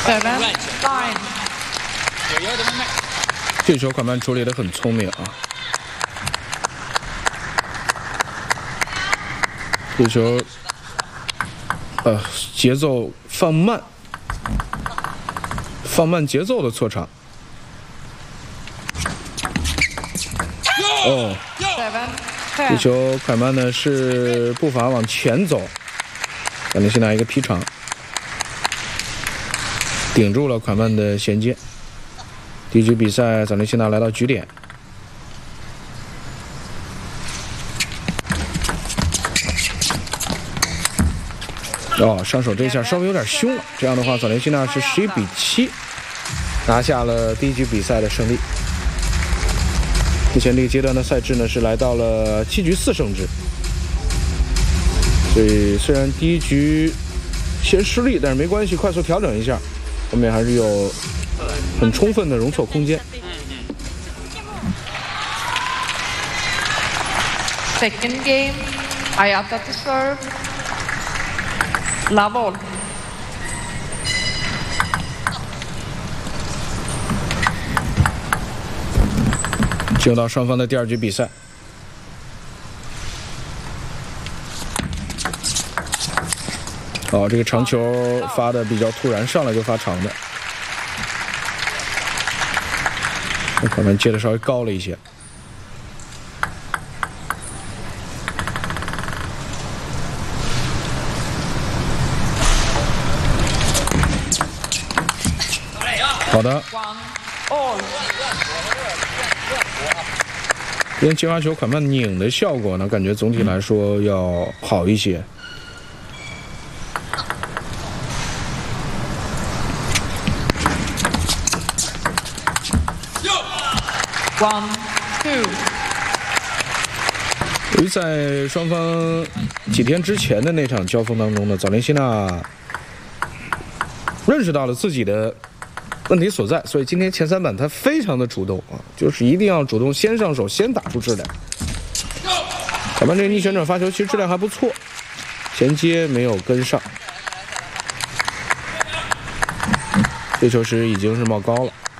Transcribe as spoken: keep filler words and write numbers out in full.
Seven, nine。 这球款曼处理得很聪明啊！这球，呃，节奏放慢，放慢节奏的错场。哦，这球款曼呢是步伐往前走，咱们先拿一个劈长，顶住了款曼的衔接。第一局比赛，咱们现在来到局点。哦，上手这一下稍微有点凶了，这样的话，佐连西纳是十一比七拿下了第一局比赛的胜利。目前这个阶段的赛制呢是来到了七局四胜制，所以虽然第一局先失利，但是没关系，快速调整一下，后面还是有很充分的容错空间。 Second game, Ayata to serve. Love all. 进入到双方的第二局比赛。哦，这个长球发的比较突然，上来就发长的，可能接的稍微高了一些。好的。因为接发球款曼拧的效果呢，感觉总体来说要好一些。 One, two。 由于在双方几天之前的那场交锋当中呢，佐连西纳认识到了自己的问题所在，所以今天前三板他非常的主动啊，就是一定要主动先上手，先打出质量。款曼这个逆旋转发球其实质量还不错，衔接没有跟上，这球时已经是冒高了。